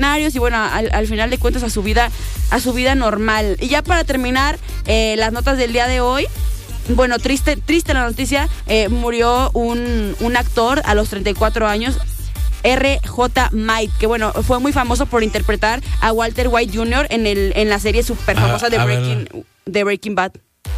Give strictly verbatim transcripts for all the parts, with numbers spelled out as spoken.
escenarios y bueno, al, al final de cuentas a su vida, a su vida normal. Y ya para terminar, eh, las notas del día de hoy. Bueno, triste, triste la noticia, eh, murió un, un actor a los treinta y cuatro años, R J White, que bueno, fue muy famoso por interpretar a Walter White junior en el en la serie súper famosa de Breaking, de Breaking Bad.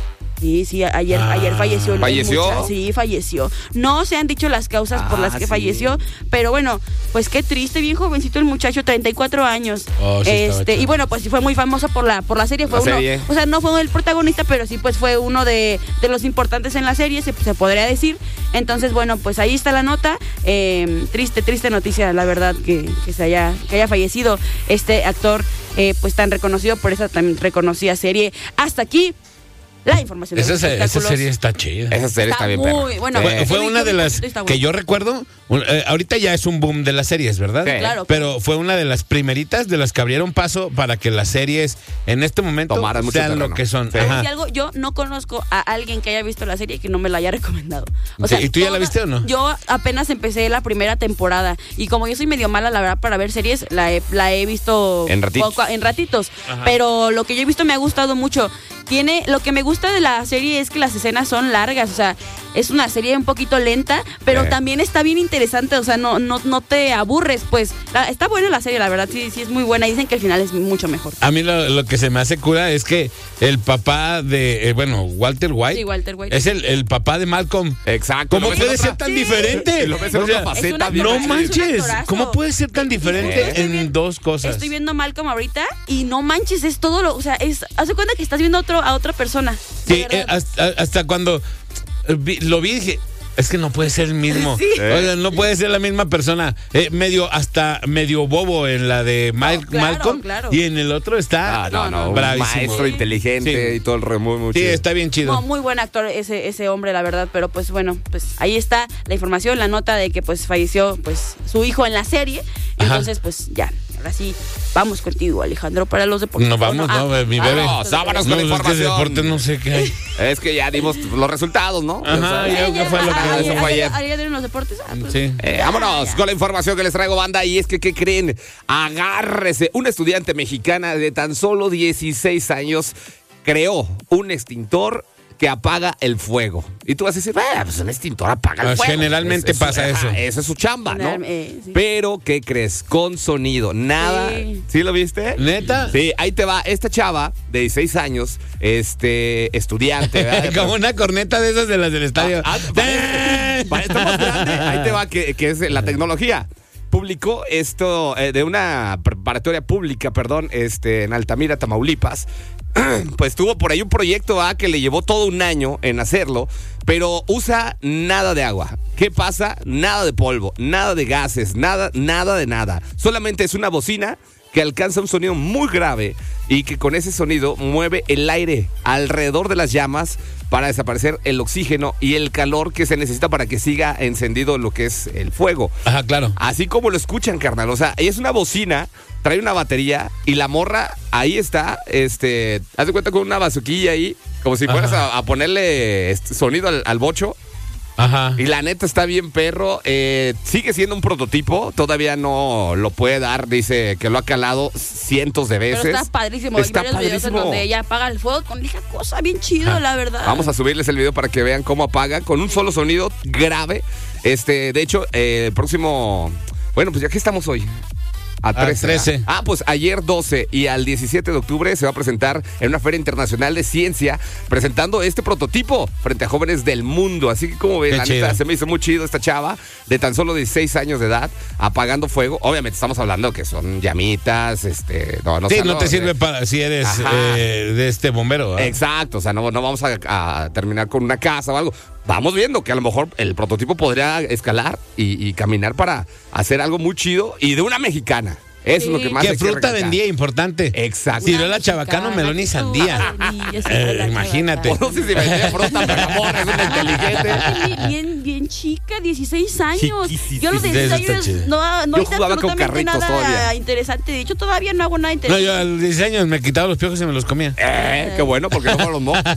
Sí, sí, ayer, ah, ayer falleció. ¿Falleció? Mucha, sí, falleció. No se han dicho las causas ah, por las que sí. falleció, pero bueno, pues qué triste, bien jovencito el muchacho, treinta y cuatro años. Oh, sí, este, y bueno, pues sí fue muy famoso por la por la serie. Fue la uno, serie. O sea, no fue el protagonista, pero sí pues fue uno de, de los importantes en la serie, se, se podría decir. Entonces, bueno, pues ahí está la nota. Eh, triste, triste noticia, la verdad, que, que se haya, que haya fallecido este actor, eh, pues tan reconocido por esa tan reconocida serie. Hasta aquí la información. Esa, se, esa serie está chida. Esa serie está, está bien muy, perra. bueno, fue, fue una de las que yo recuerdo. Eh, ahorita ya es un boom de las series, ¿verdad? Sí. Claro. Pero fue una de las primeritas de las que abrieron paso para que las series en este momento tomaran mucho sean terreno. Lo que son. Sí. Ajá. Si algo, yo no conozco a alguien que haya visto la serie que no me la haya recomendado. O sea, ¿y tú ya la viste o no? Yo apenas empecé la primera temporada y como yo soy medio mala, la verdad, para ver series, la he, la he visto en ratitos. Poco, en ratitos. Pero lo que yo he visto me ha gustado mucho. Tiene, lo que me gusta de la serie es que las escenas son largas, o sea, es una serie un poquito lenta, pero eh. también está bien interesante, o sea, no, no, no te aburres, pues. La, está buena la serie, la verdad, sí, sí es muy buena. Y dicen que el final es mucho mejor. A mí lo, lo que se me hace cura es que el papá de, eh, bueno, Walter White. Sí, Walter White. Es el, el papá de Malcolm. Exacto. ¿Cómo puede ser tan sí. diferente? Lo ves en otra faceta. No manches. ¿Cómo puede ser tan diferente ¿Eh? en viendo, dos cosas? Estoy viendo Malcolm ahorita y no manches, es todo lo, o sea, es, haz de cuenta que estás viendo otro, a otra persona. Sí, eh, hasta, hasta cuando vi, lo vi dije, es que no puede ser el mismo. Sí. O sea, no puede ser la misma persona. Eh, medio, hasta medio bobo en la de Mal, no, claro, Malcolm. Claro. Y en el otro está. Ah, no, no, bravísimo. Maestro inteligente sí. y todo el remo. Muy sí, chido. está bien chido. No, muy buen actor ese, ese hombre, la verdad. Pero pues bueno, pues ahí está la información, la nota de que pues falleció pues su hijo en la serie. Entonces, Ajá. pues ya. Ahora sí, vamos contigo, Alejandro, para los deportes. No, vamos, no, ah, mi bebé. Vámonos, vámonos no, con la información. Es que deportes no sé qué hay. Es que ya dimos los resultados, ¿no? Ajá, ya, ya fue lo que ah, eso fue ayer. ¿Ayer dieron los deportes? Ah, pues, sí. Eh, vámonos con la información que les traigo, banda. Y es que, ¿qué creen? Agárrese. Una estudiante mexicana de tan solo dieciséis años creó un extintor que apaga el fuego. Y tú vas a decir, eh, pues un extintor apaga el pues fuego. Generalmente es, pasa es, eso. Ajá, esa es su chamba, ¿no? Eh, sí. Pero, ¿qué crees? Con sonido. Nada. ¿Sí, ¿Sí lo viste? ¿Neta? Sí, ahí te va. Esta chava de dieciséis años, este, estudiante, ¿verdad? Como una corneta de esas de las del estadio. Ah, ah, para, para esto más grande, ahí te va, que, que es la tecnología. Publicó esto eh, de una preparatoria pública, perdón, este, en Altamira, Tamaulipas. Pues tuvo por ahí un proyecto ¿ah? que le llevó todo un año en hacerlo, pero usa nada de agua. ¿Qué pasa? Nada de polvo, nada de gases, nada, nada de nada. Solamente es una bocina que alcanza un sonido muy grave y que con ese sonido mueve el aire alrededor de las llamas para desaparecer el oxígeno y el calor que se necesita para que siga encendido lo que es el fuego. Ajá, claro. Así como lo escuchan, carnal. O sea, ella es una bocina, trae una batería y la morra ahí está, este, haz de cuenta con una bazuquilla ahí, como si fueras a, a ponerle este sonido al, al bocho. Ajá. Y la neta está bien perro, eh, sigue siendo un prototipo, todavía no lo puede dar, dice que lo ha calado cientos de veces. Pero está padrísimo, está hay varios videos en donde ella apaga el fuego con esa cosa, bien chido, ah. la verdad. Vamos a subirles el video para que vean cómo apaga con un solo sonido grave. Este, de hecho, eh, el próximo, bueno, pues ya que estamos hoy. A trece. A trece. Ah, pues ayer doce y al diecisiete de octubre se va a presentar en una feria internacional de ciencia presentando este prototipo frente a jóvenes del mundo. Así que como ven, Qué la chido. neta, se me hizo muy chido esta chava de tan solo dieciséis años de edad apagando fuego. Obviamente estamos hablando que son llamitas, este, no, no Sí, sé, no, no te sirve eh, para si eres eh, de este bombero. ¿verdad? Exacto, o sea, no, no vamos a, a terminar con una casa o algo. Vamos viendo que a lo mejor el prototipo podría escalar y, y caminar para hacer algo muy chido y de una mexicana. Eso sí. Es lo que más ¿Qué fruta vendía? Importante. Exacto. Tiró la chabacano, melón y sandía. eh, imagínate. No sé si vendía fruta, pero amor, es una inteligente. Bien, bien, bien chica, dieciséis años. Chiquisísima. Yo a los dieciséis años no, no hice absolutamente nada todavía. interesante. De hecho, todavía no hago nada interesante. No, yo a los dieciséis años me quitaba los piojos y me los comía. Eh, qué bueno, porque no fueron los mocos.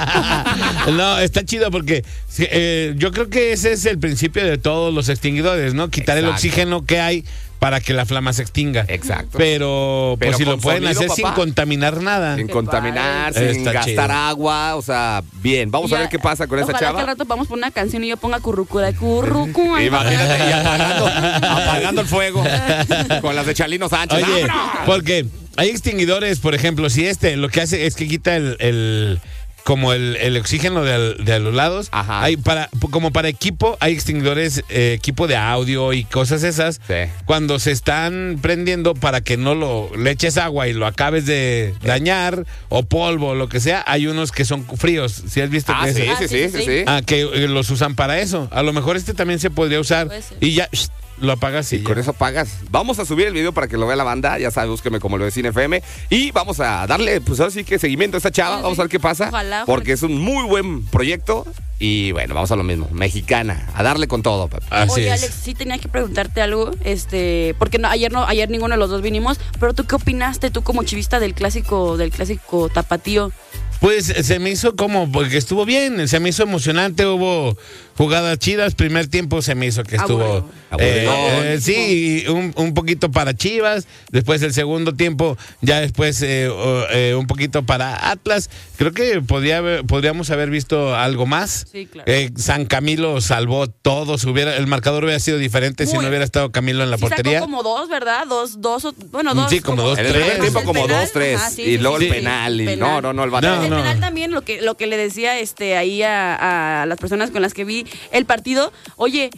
No, está chido porque eh, yo creo que ese es el principio de todos los extinguidores, ¿no? Quitar Exacto. el oxígeno que hay para que la flama se extinga. Exacto. Pero, Pero pues si con lo pueden sonido, hacer papá. sin contaminar nada. Sin Qué contaminar, padre. sin Está gastar chido. agua, o sea, bien. Vamos a Ya, ver qué pasa con esa ojalá chava. que al rato vamos por una canción y yo ponga currucura, currucua. Imagínate, y apagando, apagando el fuego con las de Chalino Sánchez. Oye, ¡Vámonos! porque hay extinguidores, por ejemplo, si este lo que hace es que quita el, el como el, el oxígeno de, al- de a los lados. Ajá. Hay para como para equipo hay extinguidores, eh, equipo de audio y cosas esas. Sí. Cuando se están prendiendo para que no lo le eches agua y lo acabes de dañar o polvo o lo que sea, hay unos que son fríos. ¿Sí has visto Ah, que sí, eso? sí, sí, sí, sí. Ah, que eh, los usan para eso. A lo mejor este también se podría usar Puede ser. y ya shh, lo apagas y, Y ya. con eso pagas. Vamos a subir el video para que lo vea la banda. Ya sabes, búsqueme como lo de Cine F M. Y vamos a darle, pues ahora sí que seguimiento a esta chava. Sí, Vamos a ver qué pasa. Ojalá, ojalá. Porque es un muy buen proyecto. Y bueno, vamos a lo mismo. Mexicana. A darle con todo, papi. Así Oye, es. Alex, sí tenía que preguntarte algo, este, porque no, ayer no, ayer ninguno de los dos vinimos, pero tú qué opinaste, tú como chivista del clásico, del clásico tapatío. Pues se me hizo como, porque estuvo bien, se me hizo emocionante, hubo jugadas chidas, primer tiempo se me hizo que estuvo, Aburrido. eh, Aburridón. eh, sí, un, un poquito para Chivas, después el segundo tiempo, ya después eh, o- eh, un poquito para Atlas, creo que podría haber- podríamos haber visto algo más. Sí, claro. Eh, San Camilo salvó todos, hubiera, el marcador hubiera sido diferente si Muy. no hubiera estado Camilo en la Sí portería. sacó como dos, ¿verdad? Dos, dos, o- bueno, dos. Sí, como dos, En el tres. primer tiempo El como penal, dos, tres. ajá, sí, y sí, luego sí, el sí, penal. Y penal. no, no, no, el batalla. No, el no. penal también, lo que, lo que le decía este ahí a, a las personas con las que vi el partido, oye,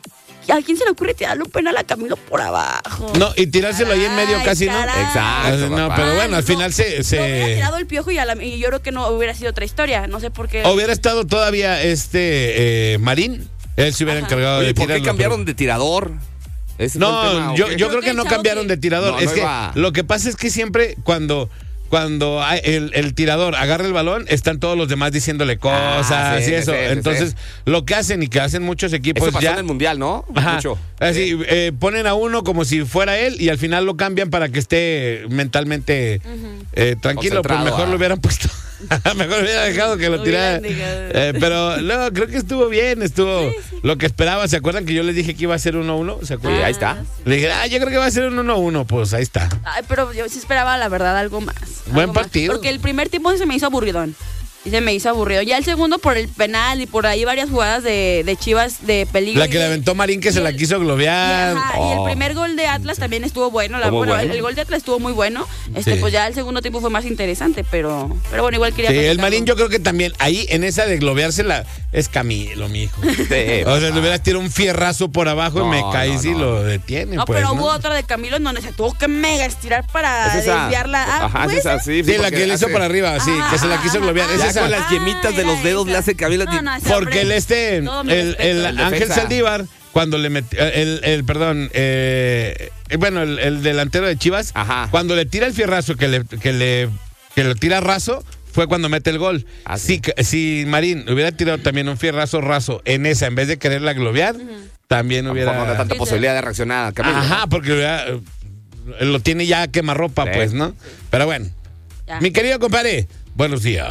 ¿a quién se le ocurre tirarle un penal a Camilo por abajo? No, y tirárselo ahí en medio Caray, casi, ¿no? caray. Exacto, No, papá. pero bueno, al final se... se... Lo hubiera tirado el Piojo y, a la- y yo creo que no hubiera sido otra historia. No sé por qué. Hubiera estado todavía este eh, Marín, él se hubiera Ajá. encargado Oye, de ¿por qué tirarlo, cambiaron pero- de tirador? ¿Ese fue el tema, No, o yo, qué? yo Creo creo que que el no chavo cambiaron que- de tirador. No, es no que iba- lo que pasa es que siempre cuando cuando hay- el, el tirador agarra el balón, están todos los demás diciéndole cosas Ah, sí, y eso. sí, sí, Entonces, sí. lo que hacen y que hacen muchos equipos Eso pasó ya. en el Mundial, ¿no? Ajá. Mucho. Así, eh, ponen a uno como si fuera él y al final lo cambian para que esté mentalmente eh, tranquilo. Pues Concentrado, mejor ah. lo hubieran puesto. Mejor hubiera dejado que lo Lo tirara. hubieran dejado. Eh, pero no, creo que estuvo bien, estuvo lo que esperaba. ¿Se acuerdan que yo les dije que iba a ser uno uno? ¿Se Sí, acuerdan? ahí está. Le dije, ah, yo creo que va a ser un uno uno. Pues ahí está. Ay, pero yo sí esperaba, la verdad, algo más. Buen algo más. partido. Porque el primer tiempo sí se me hizo aburridón. Y se me hizo aburrido. Ya el segundo por el penal y por ahí varias jugadas de, de Chivas de peligro. La que Y le el- aventó Marín que y se la el- quiso Y, globear. ajá, y el Oh. primer gol de Atlas también estuvo bueno. La, Estuvo bueno, bueno. El, el gol de Atlas estuvo muy bueno. Este, Sí. pues ya el segundo tiempo fue más interesante, pero, pero bueno, igual quería. Sí, el platicarlo. Marín yo creo que también ahí en esa de globeársela es Camilo, mijo. Sí, O sea, papá. le hubieras tirado un fierrazo por abajo No, y me caí no, si no. lo detiene. No, pues, pero ¿no? hubo otra de Camilo en donde se tuvo que mega estirar para Es esa. desviarla. Ah, Ajá, ¿puede es esa, ser? sí. Sí, la porque que le hizo hace- por arriba, sí, Ah, que se la quiso ah, globear. Es ah, Ya esa. con las yemitas de los era dedos le esa. hace Camilo. No, no, ese Porque el hombre- este, todo mi el, respeto. el El Ángel defensa. Saldívar, cuando le metió, el, el, perdón, eh, eh, bueno, el, el delantero de Chivas, Ajá. cuando le tira el fierrazo, que le, que le, que lo tira raso, fue cuando mete el gol. Ah, si, sí. si Marín hubiera tirado también un fierrazo raso en esa, en vez de quererla globear, también A lo mejor no da hubiera... tanta Sí, sí. posibilidad de reaccionar, Camilo. Ajá, porque hubiera- eh, lo tiene ya a quemarropa, Sí. pues, ¿no? Pero bueno, Ya. mi querido compadre, buenos días.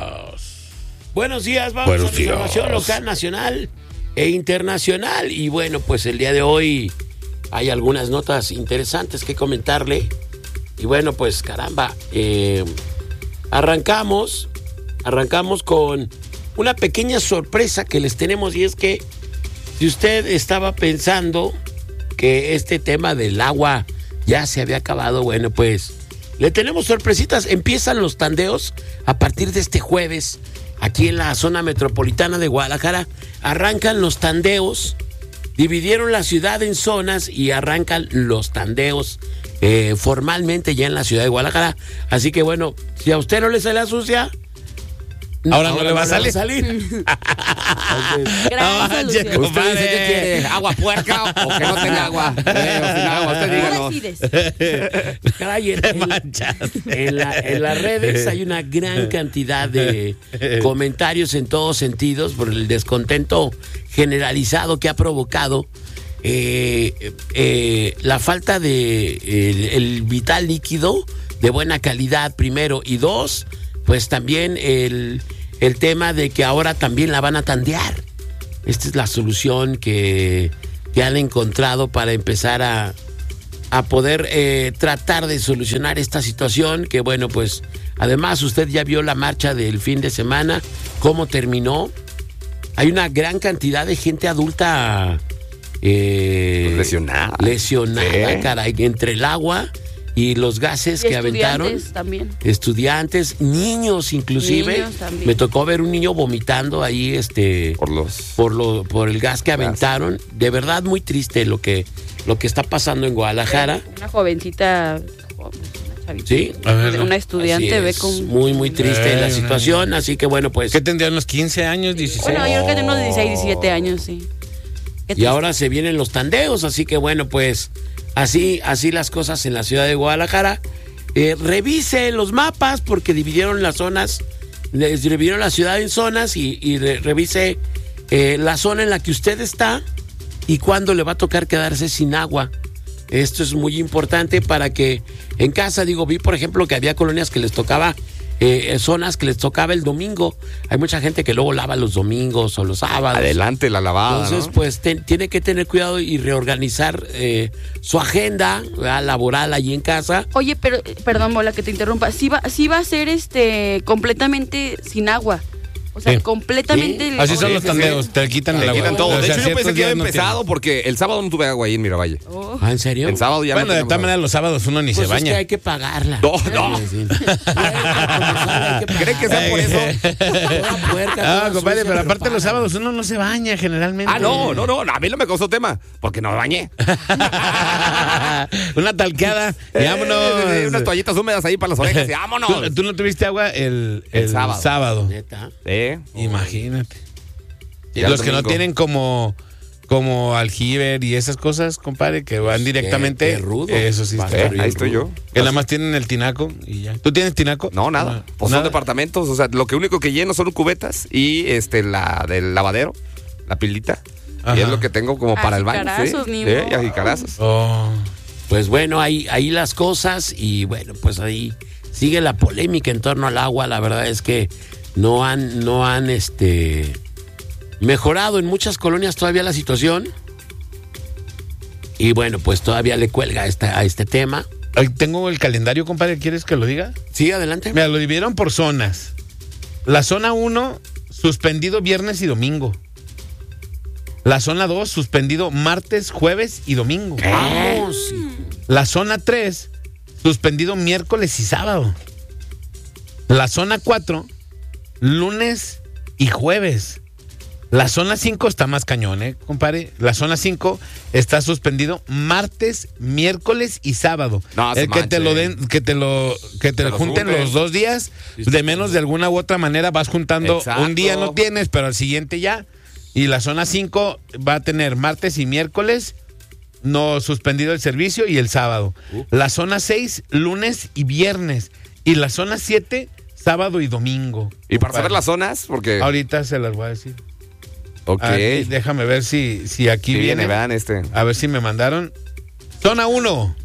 Buenos días, vamos Buenos a la información días. local, nacional e internacional. Y bueno, pues el día de hoy hay algunas notas interesantes que comentarle. Y bueno, pues caramba, eh, arrancamos, arrancamos con una pequeña sorpresa que les tenemos. Y es que si usted estaba pensando que este tema del agua ya se había acabado, bueno, pues le tenemos sorpresitas. Empiezan los tandeos a partir de este jueves aquí en la zona metropolitana de Guadalajara. Arrancan los tandeos, dividieron la ciudad en zonas y arrancan los tandeos eh, formalmente ya en la ciudad de Guadalajara. Así que bueno, si a usted no le sale la sucia, Ahora no le va a salir. Gran No, solución. che, ¿Usted dice que quiere? ¿Agua puerca o que no tenga agua? Eh, o sin agua, usted Tú díganos. decides. Caray, en, en- manchas. en la- en las redes hay una gran cantidad de comentarios en todos sentidos por el descontento generalizado que ha provocado eh, eh, la falta de el, el vital líquido de buena calidad, primero, y dos, pues también el, el tema de que ahora también la van a tandear. Esta es la solución que, que han encontrado para empezar a a poder eh, tratar de solucionar esta situación, que bueno, pues además usted ya vio la marcha del fin de semana, cómo terminó. Hay una gran cantidad de gente adulta eh, lesionada, lesionada sí. caray, entre el agua y los gases Y que aventaron. estudiantes también. Estudiantes, niños inclusive. Niños también. Me tocó ver un niño vomitando ahí este Por los... por lo por el gas que aventaron. De verdad muy triste lo que lo que está pasando en Guadalajara. Una jovencita, una chavita, Sí. A ver, una estudiante Así ve es, con... muy muy triste Eh, la situación, así que bueno, pues ¿Qué tendrían unos quince años, dieciséis? Bueno, yo creo que de unos dieciséis, diecisiete años, sí. Qué y triste. ahora se vienen los tandeos, así que bueno, pues así así las cosas en la ciudad de Guadalajara. Eh, revise los mapas porque dividieron las zonas, les dividieron la ciudad en zonas y, y re- revise eh, la zona en la que usted está y cuándo le va a tocar quedarse sin agua. Esto es muy importante para que en casa, digo, vi por ejemplo que había colonias que les tocaba, eh, zonas que les tocaba el domingo. Hay mucha gente que luego lava los domingos o los sábados. Adelante la lavada, Entonces, ¿no? pues te- tiene que tener cuidado y reorganizar eh, su agenda, ¿verdad?, laboral allí en casa. Oye, pero, eh, perdón, Bola, que te interrumpa. Sí va, sí va a ser este completamente sin agua. O sea, Sí. completamente... Sí. Así son Sí, los sí, tandeos, sí. te quitan el Le agua. quitan todo. O De sea, hecho, yo ciertos pensé que días había no empezado porque el sábado no tuve agua ahí en Miravalle. Oh. ¿Ah, en serio? El sábado ya Bueno, no de teníamos todas agua. maneras los sábados uno ni Pues se es que baña. hay que pagarla. No, no. Sí, sí. Hay que ¿Creen que sea por eso? Toda puerca, Ah, toda compadre, sucia, pero aparte paga. los sábados uno no se baña generalmente. Ah, no, no, no. A mí no me causó tema porque no me bañé. Una talqueada y Eh, vámonos. unas toallitas húmedas ahí para las orejas y vámonos. ¿Tú, tú no tuviste agua el, el, El sábado. sábado. Neta. Sí. Imagínate. Y Ya el los que no domingo. tienen como como aljiber y esas cosas, compadre, que van directamente. qué rudo. Eso sí está. Eh, Bastante ahí estoy yo. Que nada más tienen el tinaco y ya. ¿Tú tienes tinaco? No, nada. Pues nada. son departamentos. O sea, lo que único que lleno son cubetas y este la del lavadero, la pilita. Ajá. Y es lo que tengo como para el baño. Sí, Ajicarazos, ni sí, modo. y ajicarazos. Oh. Pues bueno, ahí, ahí las cosas y bueno, pues ahí sigue la polémica en torno al agua. La verdad es que no han, no han este mejorado en muchas colonias todavía la situación. Y bueno, pues todavía le cuelga a, esta, a este tema. Ahí tengo el calendario, compadre. ¿Quieres que lo diga? Sí, adelante. Mira, lo dividieron por zonas. La zona uno, suspendido viernes y domingo. La zona dos, suspendido martes, jueves y domingo. Vamos. sí. La zona tres, suspendido miércoles y sábado. La zona cuatro, lunes y jueves. La zona cinco está más cañón, ¿eh, compadre? La zona cinco está suspendido martes, miércoles y sábado. No, se El que te manchen. lo den, que te lo, que te Se lo los junten junten. los dos días, de menos de alguna u otra manera vas juntando. Exacto. Un día no tienes, pero al siguiente ya. Y la zona cinco va a tener martes y miércoles, no suspendido el servicio, y el sábado. Uh. La zona seis, lunes y viernes. Y la zona siete, sábado y domingo. Y para compadre. saber las zonas, porque. Ahorita se las voy a decir. Ok. Aquí, déjame ver si, si aquí Aquí viene. viene, vean este. A ver si me mandaron. Zona uno.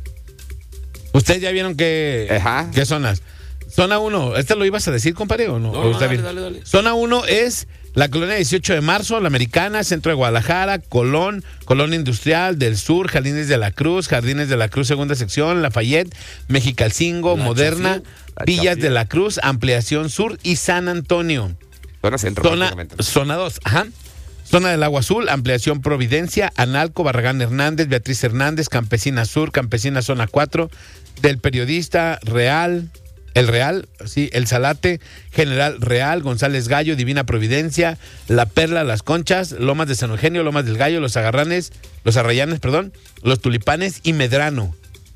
Ustedes ya vieron qué, Ajá. qué zonas. Zona uno. ¿Este lo ibas a decir, compadre, o no? No, ¿O no, está dale, bien? dale, dale. Zona uno es la colonia dieciocho de marzo, la Americana, Centro de Guadalajara, Colón, Colonia Industrial del Sur, Jardines de la Cruz, Jardines de la Cruz, segunda sección, Lafayette, Mexicalcingo, La Moderna, Chafié. La Villas Chafié. de la Cruz, Ampliación Sur y San Antonio. Zona centro, Zona, prácticamente. zona dos, ajá. Zona del Agua Azul, Ampliación Providencia, Analco, Barragán Hernández, Beatriz Hernández, Campesina Sur, Campesina Zona cuatro, del Periodista Real, El Real, sí, El Salate, General Real, González Gallo, Divina Providencia, La Perla, Las Conchas, Lomas de San Eugenio, Lomas del Gallo, Los Agarranes, Los Arrayanes, perdón, Los Tulipanes y Medrano.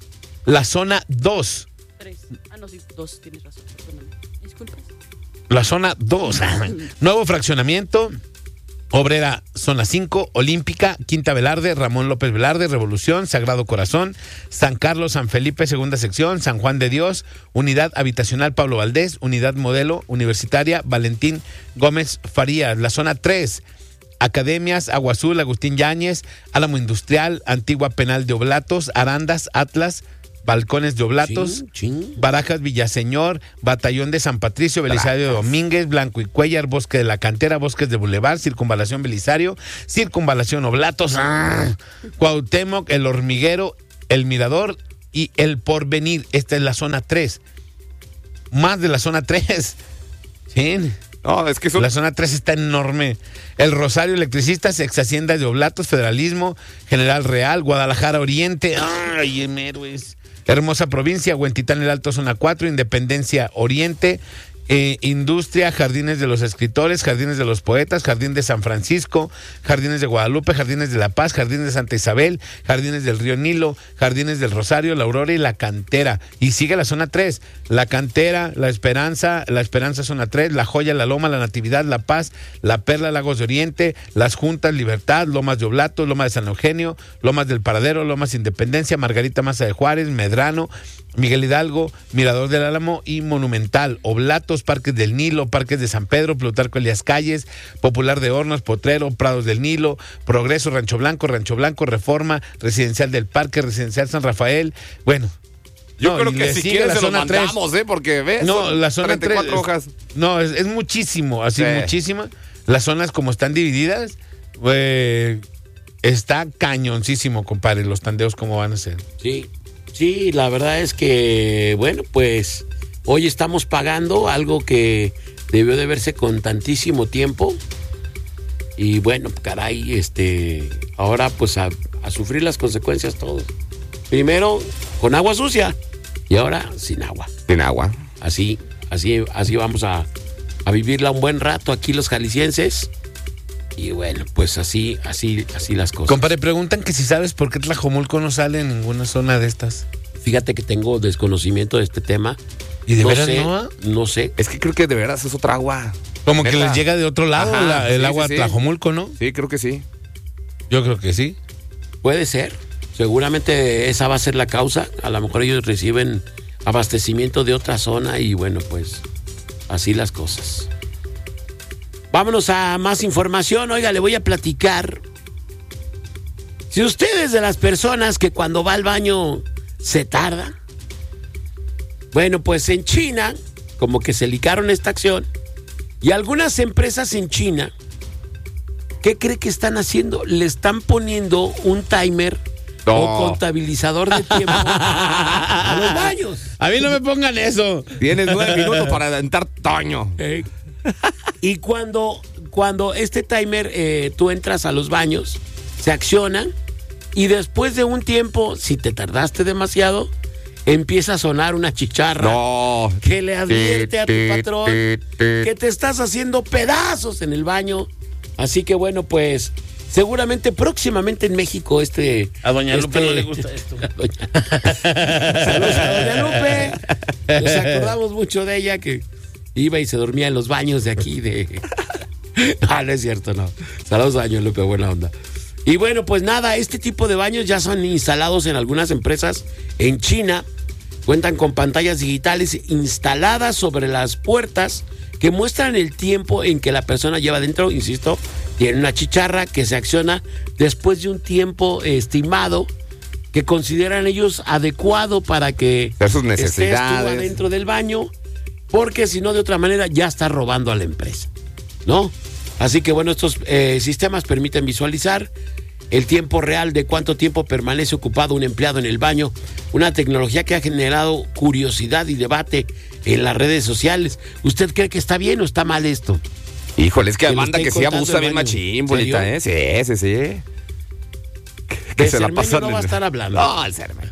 La zona dos. Tres. Ah, no, sí, dos, tienes razón. Perdóname. Disculpas. La zona dos. Nuevo fraccionamiento. Obrera, zona cinco, Olímpica, Quinta Velarde, Ramón López Velarde, Revolución, Sagrado Corazón, San Carlos, San Felipe, segunda sección, San Juan de Dios, Unidad Habitacional Pablo Valdés, Unidad Modelo, Universitaria, Valentín Gómez Farías. La zona tres, Academias, Agua Azul, Agustín Yáñez, Álamo Industrial, Antigua Penal de Oblatos, Arandas, Atlas, Balcones de Oblatos, Chin, chin. Barajas, Villaseñor, Batallón de San Patricio, Belisario Domínguez, Blanco y Cuellar, Bosque de la Cantera, Bosques de Boulevard, Circunvalación Belisario, Circunvalación Oblatos, ¡ah! Cuauhtémoc, El Hormiguero, El Mirador y El Porvenir. Esta es la zona tres. Más de la zona tres. Sí. No, es que son... La zona tres está enorme. El Rosario, Electricistas, Ex Hacienda de Oblatos, Federalismo, General Real, Guadalajara Oriente. Ay, héroes. Hermosa Provincia, Huentitán el Alto, zona cuatro, Independencia Oriente, eh, Industria, Jardines de los Escritores, Jardines de los Poetas, Jardín de San Francisco, Jardines de Guadalupe, Jardines de La Paz, Jardines de Santa Isabel, Jardines del Río Nilo, Jardines del Rosario, La Aurora y La Cantera. Y sigue la zona tres, La Cantera, La Esperanza, La Esperanza zona tres, La Joya, La Loma, La Natividad, La Paz, La Perla, Lagos de Oriente, Las Juntas, Libertad, Lomas de Oblatos, Lomas de San Eugenio, Lomas del Paradero, Lomas Independencia, Margarita Maza de Juárez, Medrano, Miguel Hidalgo, Mirador del Álamo y Monumental, Oblatos, Parques del Nilo, Parques de San Pedro, Plutarco Elías Calles, Popular de Hornos, Potrero, Prados del Nilo, Progreso, Rancho Blanco, Rancho Blanco, Reforma, Residencial del Parque, Residencial San Rafael. Bueno, yo no, creo y que le si sigue quieres la se lo zona tres. mandamos, ¿eh? Porque ves, No, son la zona treinta y cuatro tres, hojas. No, es, es muchísimo, así Sí. muchísima. Las zonas como están divididas, eh, está cañoncísimo, compadre, los tandeos como van a ser. Sí, sí, la verdad es que, bueno, pues hoy estamos pagando algo que debió de verse con tantísimo tiempo. Y bueno, caray, este, ahora pues a, a sufrir las consecuencias todos. Primero con agua sucia y ahora sin agua. Sin agua. Así, así, así vamos a, a vivirla un buen rato aquí los jaliscienses. Y bueno, pues así, así, así las cosas. Compadre, preguntan que si sabes por qué Tlajomulco no sale en ninguna zona de estas. Fíjate que tengo desconocimiento de este tema. ¿Y de no veras sé, no? No sé. Es que creo que de veras es otra agua. Como que Neta. les llega de otro lado Ajá, la- el sí, agua sí, a sí. Tlajomulco, ¿no? Sí, creo que sí. Yo creo que sí. Puede ser. Seguramente esa va a ser la causa. A lo mejor ellos reciben abastecimiento de otra zona y bueno, pues así las cosas. Vámonos a más información. Oiga, le voy a platicar. Si usted es de las personas que cuando va al baño se tarda, bueno, pues en China, como que se licaron esta acción, y algunas empresas en China, ¿qué cree que están haciendo? Le están poniendo un timer No. o contabilizador de tiempo a los baños. A mí no me pongan eso. Tienes nueve minutos para adentar Toño. Eh, Y cuando, cuando este timer, eh, tú entras a los baños, se acciona y después de un tiempo, si te tardaste demasiado, empieza a sonar una chicharra No. que le advierte a tu Ti, ti, patrón ti, ti. que te estás haciendo pedazos en el baño. Así que bueno, pues seguramente próximamente en México este... A doña Lupe este- no le gusta esto. A doña- Saludos a doña Lupe. Nos acordamos mucho de ella que iba y se dormía en los baños de aquí de... Ah, no es cierto, no. Saludos a doña Lupe, buena onda. Y bueno, pues nada, este tipo de baños ya son instalados en algunas empresas en China. Cuentan con pantallas digitales instaladas sobre las puertas que muestran el tiempo en que la persona lleva dentro. Insisto, tiene una chicharra que se acciona después de un tiempo estimado que consideran ellos adecuado para que De sus estés tú necesidades. adentro del baño, porque si no, de otra manera ya está robando a la empresa, ¿no? Así que bueno, estos eh, sistemas permiten visualizar el tiempo real de cuánto tiempo permanece ocupado un empleado en el baño, una tecnología que ha generado curiosidad y debate en las redes sociales. ¿Usted cree que está bien o está mal esto? Híjole, es que Que hay lo banda estén que sí contando abusa el bien baño. machín, ¿En bonita, serio? ¿eh? Sí, sí, sí. De Cermeño no va a estar hablando. No, el Cermeño.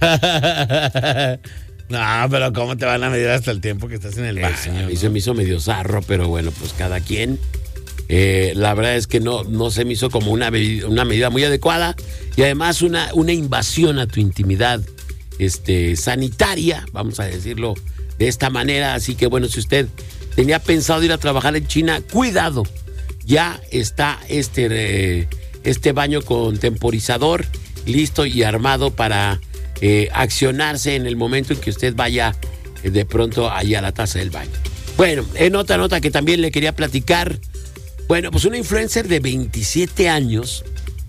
No, pero ¿cómo te van a medir hasta el tiempo que estás en el baño? Eso, a mí no? se me hizo medio zarro, pero bueno, pues cada quien. Eh, la verdad es que no, no se me hizo como una, medida- una medida muy adecuada y además una, una invasión a tu intimidad este, sanitaria, vamos a decirlo de esta manera. Así que bueno, si usted tenía pensado ir a trabajar en China, cuidado, ya está este, eh, este baño con temporizador listo y armado para eh, accionarse en el momento en que usted vaya eh, de pronto allá a la taza del baño. Bueno, en otra nota que también le quería platicar. Bueno, pues una influencer de veintisiete años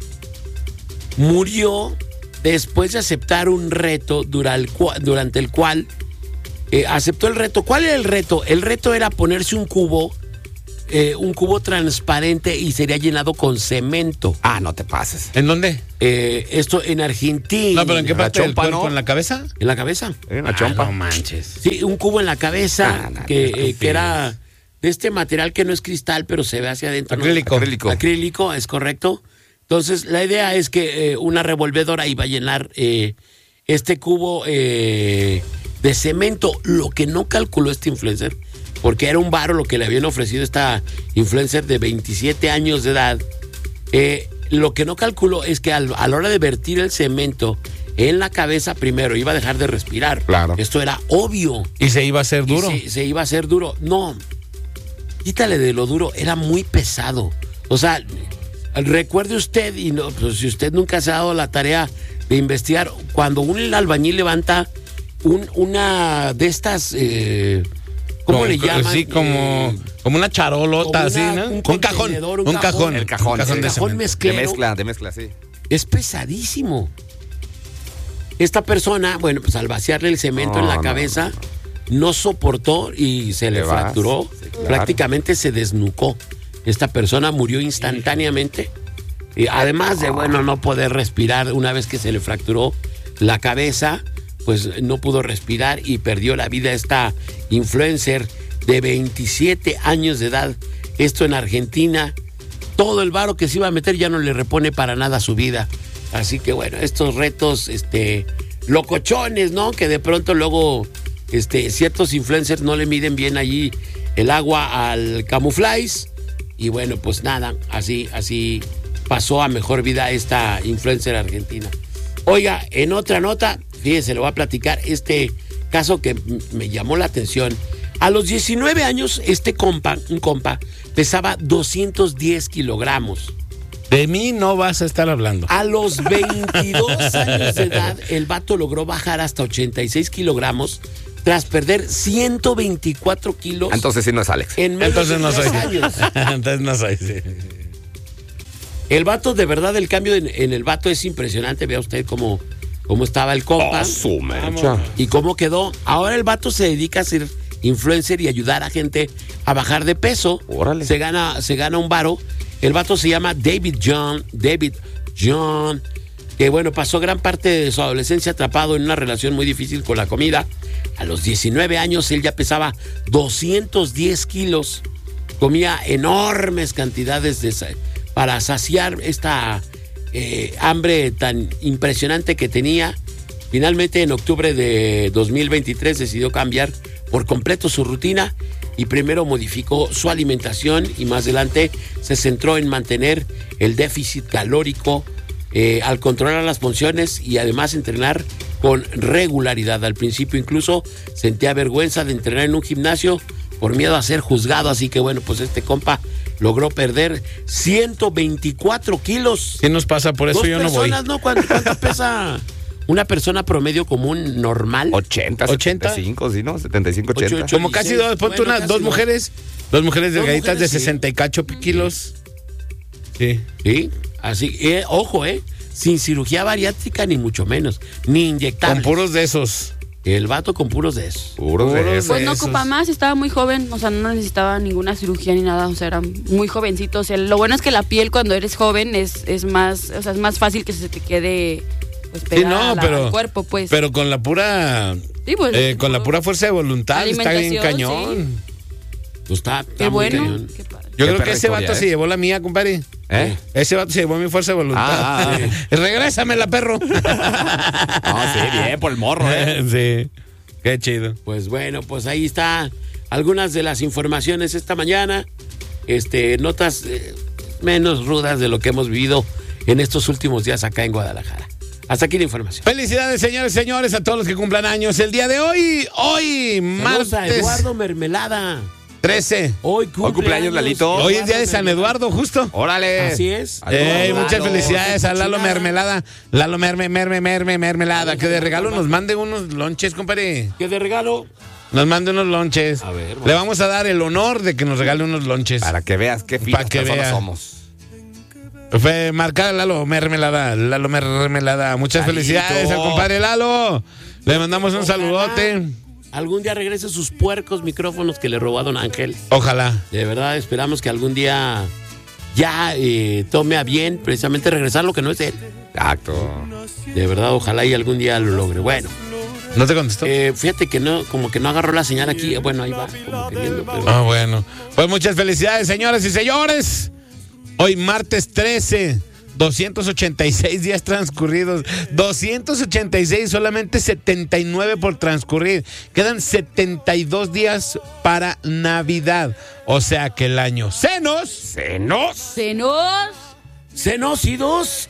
murió después de aceptar un reto dura el cua- durante el cual eh, aceptó el reto. ¿Cuál era el reto? El reto era ponerse un cubo eh, un cubo transparente y sería llenado con cemento. Ah, no te pases. ¿En dónde? Eh, esto en Argentina. No, pero ¿en qué La parte del chompa, cuerpo? ¿no? ¿En la cabeza? En la cabeza. Eh, Una Ah, chompa. no manches. Sí, un cubo en la cabeza Ah, no, que, no eh, confíes. que era de este material que no es cristal, pero se ve hacia adentro. ¿no? Acrílico. Acrílico. Acrílico, es correcto. Entonces, la idea es que eh, una revolvedora iba a llenar eh, este cubo eh, de cemento. Lo que no calculó este influencer, porque era un varo lo que le habían ofrecido esta influencer de veintisiete años de edad, eh, lo que no calculó es que al- a la hora de vertir el cemento en la cabeza, primero iba a dejar de respirar. Claro. Esto era obvio. ¿Y se iba a hacer duro? Y Se, se iba a hacer duro. No, quítale de lo duro, era muy pesado. O sea, recuerde usted, y no, pues, si usted nunca se ha dado la tarea de investigar, cuando un albañil levanta un, una de estas, eh, ¿cómo Como- le llaman? Sí, como, Eh, como una charolota, como así, una- ¿no? un Un, cajón. contenedor, un Un cajón. cajón. El cajón, Un cajón sí. de el cajón cemento. De mezclero mezcla, de mezcla, sí. es pesadísimo. Esta persona, bueno, pues al vaciarle el cemento No, en la no, cabeza, no, soportó y se le Te vas, fracturó. sí, claro. Prácticamente se desnucó. Esta persona murió instantáneamente. Y además de, bueno, no poder respirar una vez que se le fracturó la cabeza, pues no pudo respirar y perdió la vida esta influencer de veintisiete años de edad. Esto en Argentina. Todo el varo que se iba a meter ya no le repone para nada su vida. Así que bueno, estos retos, este, locochones, ¿no? Que de pronto luego, este, ciertos influencers no le miden bien allí el agua al camuflaje. Y bueno, pues nada, así, así pasó a mejor vida esta influencer argentina. Oiga, en otra nota, fíjese, le voy a platicar este caso que m- me llamó la atención. A los diecinueve años, este compa, un compa, pesaba doscientos diez kilogramos. De mí no vas a estar hablando. A los veintidós años de edad, el vato logró bajar hasta ochenta y seis kilogramos tras perder ciento veinticuatro kilos Entonces sí no es Alex. en menos Entonces de no soy. tres años. Entonces no soy, sí. El vato, de verdad, el cambio en, en el vato es impresionante. Vea usted cómo, cómo estaba el compa Oh, su mecha. y cómo quedó. Ahora el vato se dedica a ser influencer y ayudar a gente a bajar de peso. Órale. Se gana, se gana un varo. El vato se llama David John, David John, que bueno, pasó gran parte de su adolescencia atrapado en una relación muy difícil con la comida. A los diecinueve años él ya pesaba doscientos diez kilos. Comía enormes cantidades de, sa- para saciar esta eh, hambre tan impresionante que tenía. Finalmente, en octubre de dos mil veintitrés, decidió cambiar por completo su rutina y primero modificó su alimentación y más adelante se centró en mantener el déficit calórico eh, al controlar las funciones y además entrenar con regularidad. Al principio incluso sentía vergüenza de entrenar en un gimnasio por miedo a ser juzgado, así que bueno, pues este compa logró perder ciento veinticuatro kilos. ¿Qué nos pasa? Por eso Dos yo no voy. personas, ¿no? ¿Cuánto, cuánto pesa una persona promedio común normal? ochenta, ochenta. setenta y cinco, ¿sí, no? setenta y cinco, ochenta. Ocho, ocho. Como casi dieciséis. dos, ponte Bueno, una, casi dos dos. mujeres, dos mujeres Dos delgaditas mujeres, de sí. sesenta y cacho kilos. Sí. Sí, así, eh, ojo, ¿eh? Sin cirugía bariátrica ni mucho menos, ni inyectar. Con puros de esos. El vato con puros de esos. Puros de Puros esos. Pues no esos. ocupa más, estaba muy joven, o sea, no necesitaba ninguna cirugía ni nada, o sea, era muy jovencito. O sea, lo bueno es que la piel cuando eres joven es, es más, o sea, es más fácil que se te quede pues Sí, pegada no, a la- pero. al cuerpo, pues. Pero con la pura. Sí, pues, eh, con la pura fuerza de voluntad está bien Alimentación, cañón. Pues está, está qué muy bueno. cañón. Qué padre. Yo Qué creo que perra ese historia, vato ¿eh? se llevó la mía, compadre. ¿Eh? Ese vato se llevó mi fuerza de voluntad. Ah, ah, Sí. Regrésamela, perro. No, sí, bien, por el morro, ¿eh? Sí. Qué chido. Pues bueno, pues ahí está algunas de las informaciones esta mañana. Este, notas eh, menos rudas de lo que hemos vivido en estos últimos días acá en Guadalajara. Hasta aquí la información. Felicidades, señores y señores, a todos los que cumplan años el día de hoy. Hoy, Saludos a martes Eduardo Mermelada. trece. Hoy cumple cumpleaños, años Lalito. Hoy es día de San Eduardo, justo. Órale. Así es. Ey, Lalo. muchas felicidades a Lalo Cochinada. Mermelada. Lalo Merme, Merme, Merme, Mermelada. Que de regalo nos mande unos lonches, compadre. ¿Qué de regalo? Nos mande unos lonches. A ver, Le vamos a dar el honor de que nos regale unos lonches. Para que veas qué finas Para que personas vea. somos. Fue marcar Lalo Mermelada. Lalo Mermelada. Muchas Lalito. felicidades al compadre Lalo. Le mandamos un saludote. algún día regrese sus puercos micrófonos que le robó a don Ángel. Ojalá. De verdad, esperamos que algún día ya eh, tome a bien precisamente regresar lo que no es él. Exacto. De verdad, ojalá y algún día lo logre. Bueno. ¿No te contestó? Eh, fíjate que no, como que no agarró la señal aquí. Bueno, ahí va, como queriendo, pero... Ah, bueno. Pues muchas felicidades, señoras y señores. Hoy martes trece, doscientos ochenta y seis días transcurridos. doscientos ochenta y seis, solamente setenta y nueve por transcurrir. Quedan setenta y dos días para Navidad. O sea que el año se nos... Se nos. Se nos... Senócidos.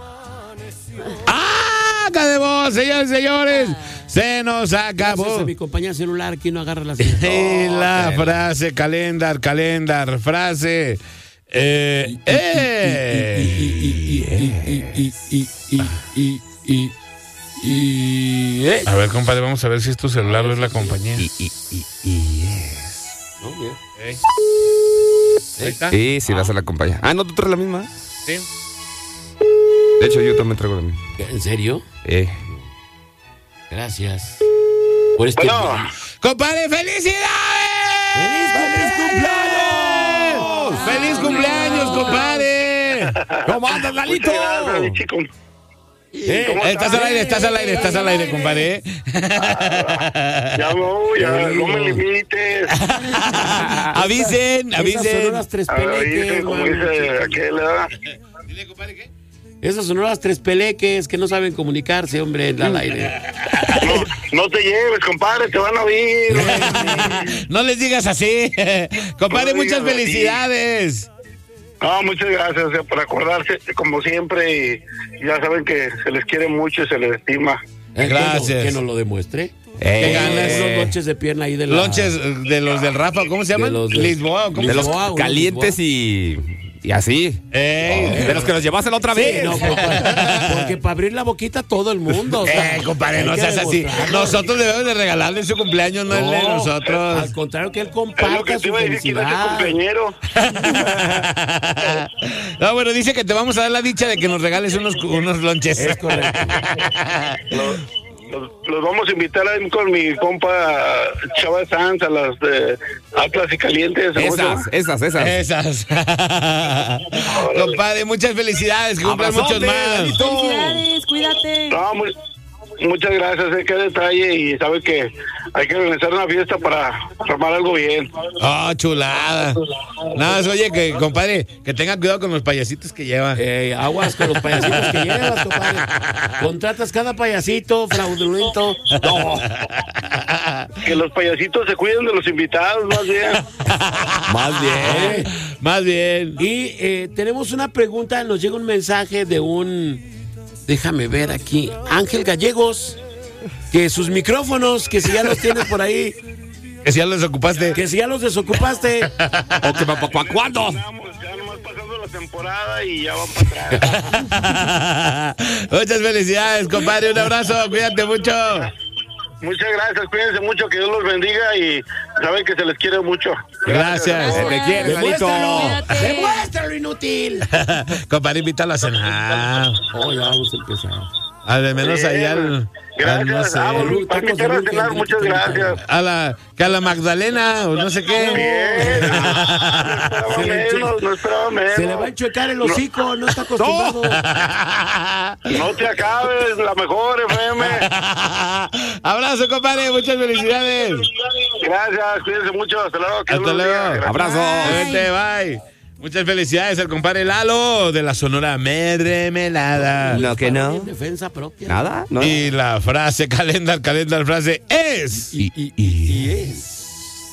¡Ah! ¡De voz, señores y señores! Se nos acabó. Gracias a mi compañía celular, aquí no agarra la señal. Y la pero- frase, calendar, calendar, frase. Eh, eh. A ver, compadre, vamos a ver si es tu celular o es la compañía. Y, y, y, y es. No, mira. Ahí está. Sí, sí, vas a la compañía. Ah, ¿no tú traes la misma? Sí. De hecho, yo también traigo la misma. ¿En serio? Eh. Gracias. Por este Bueno. ¡Compadre, felicidades! ¡Feliz cumpleaños! ¡Feliz cumpleaños, compadre! ¿Cómo andas, Lalito? Muchas gracias, mi chico. Eh, ¿Cómo estás estás? al aire, estás al aire, estás al aire, compadre. Ya no, ya no me limites. Avisen, Esas son avisen. las tres A ver, peleques, dice, como mano. dice aquel, ¿verdad? Dile, compadre, ¿qué? Esas son las tres peleques que no saben comunicarse, hombre, al aire. No, no te lleves, compadre, te van a oír. No les digas así. Compadre, No muchas digas así. felicidades. No, muchas gracias eh, por acordarse, como siempre, y ya saben que se les quiere mucho y se les estima. Eh, Gracias. Que, no, que nos lo demuestre. ¿Qué Eh, ganas? Unos lonches de pierna ahí de la... Lonches de los del Rafa, ¿cómo se llaman? De los de- Lisboa, ¿cómo De se los llama? Lisboa, uno calientes y, y así. Ey, De los que nos llevaste la otra Sí, vez. no, compa, porque para abrir la boquita todo el mundo. o sea, Eh, compadre, hay no que seas así. demostrarlo. Nosotros debemos de regalarle su cumpleaños, no, el de No, nosotros. Al contrario, que él Es lo que comparta te su iba a decir, que no es felicidad. cumpleañero. No, bueno, dice que te vamos a dar la dicha de que nos regales unos, unos lonches. Es correcto. Los, los- los vamos a invitar ahí con mi compa Chava Sanz a las de Atlas y Calientes. ¿cómo se llama? Esas, esas, esas. Esas. Compadre, muchas felicidades, que cumplan muchos Abrazote, más. Lalito. Felicidades, cuídate. No, muy- muchas gracias, eh, qué detalle, y sabe que hay que organizar una fiesta para armar algo bien. Oh, chulada. Nada más, oye, que compadre, que tenga cuidado con los payasitos que lleva. Eh, aguas con los payasitos que llevas, compadre. Contratas cada payasito fraudulento. No. Que los payasitos se cuiden de los invitados, más bien. Más bien. Más bien. Y eh, tenemos una pregunta, nos llega un mensaje de un, déjame ver aquí, Ángel Gallegos, que sus micrófonos, que si ya los tienes por ahí, Que si ya los ocupaste. que si ya los desocupaste. ¿O que pa- pa- cuándo? Vamos, ya nomás pasando la temporada y ya van para atrás. Muchas felicidades, compadre. Un abrazo, cuídate mucho. Muchas gracias, cuídense mucho, que Dios los bendiga y saben que se les quiere mucho. Gracias. Se te quiere, Lalito. ¡Demuéstralo! ¡Demuéstralo, inútil! Compadre, invítalo a cenar. Oh, ya vamos a empezar. Al menos ahí al. al, no Gracias, sé, ah, Salud, para tacos invitar de a Luque, cenar, Enrique, muchas Enrique. gracias. a la, que a la Magdalena o no sé qué. Bien, ah, no Se le esperaba menos, no esperaba menos. Se le va a enchuecar el hocico, no está acostumbrado. No te acabes, la mejor, F M. Abrazo, compadre. Muchas felicidades. Gracias, cuídense mucho, hasta luego. que Dios Hasta los bendiga. luego. Gracias. Abrazo. Vente, bye. Muchas felicidades al compadre Lalo de la Sonora Mermelada. No, que no. En defensa propia. Nada, ¿no? Y la frase, calendar, calendar, frase es. Y, y, y, y es.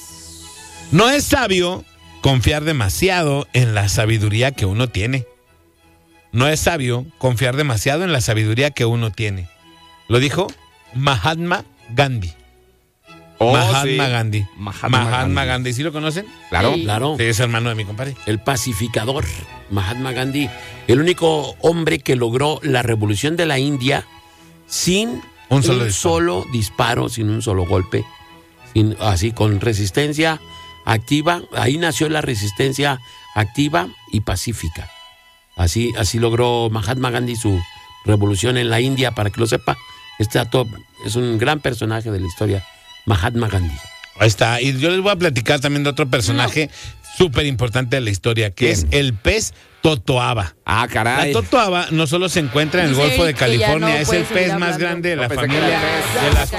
No es sabio confiar demasiado en la sabiduría que uno tiene. No es sabio confiar demasiado en la sabiduría que uno tiene. Lo dijo Mahatma Gandhi. Oh, Mahatma sí. Gandhi. Mahatma Mahatma, Gandhi. Gandhi. ¿Sí lo conocen? Claro. Sí. Claro. Sí, es hermano de mi compadre. El pacificador, Mahatma Gandhi, el único hombre que logró la revolución de la India sin Un un solo solo, disparo. disparo, sin un solo golpe, sin, así con resistencia activa. Ahí nació la resistencia activa y pacífica. Así, así logró Mahatma Gandhi su revolución en la India, para que lo sepa. Este dato es un gran personaje de la historia. Mahatma Gandhi. Ahí está. Y yo les voy a platicar también de otro personaje súper importante de la historia, que ¿Quién? es el pez totoaba. Ah, caray. La totoaba no solo se encuentra en el Dice Golfo de Eric que ya California, no es puede el seguir pez más hablando. grande de No, la pensé que familia era el pez. de Ya, las ya,